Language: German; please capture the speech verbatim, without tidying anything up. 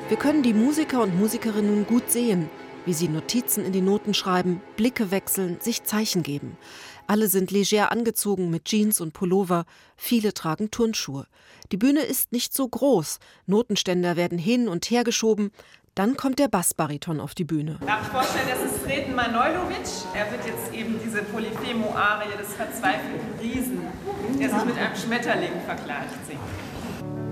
Wir können die Musiker und Musikerinnen nun gut sehen, wie sie Notizen in die Noten schreiben, Blicke wechseln, sich Zeichen geben. Alle sind leger angezogen mit Jeans und Pullover, viele tragen Turnschuhe. Die Bühne ist nicht so groß, Notenständer werden hin und her geschoben. Dann kommt der Bassbariton auf die Bühne. Darf ich vorstellen, das ist Sreten Manojlovic. Er wird jetzt eben diese Polyphemo-Arie des verzweifelten Riesen, der sich mit einem Schmetterling vergleicht, singen.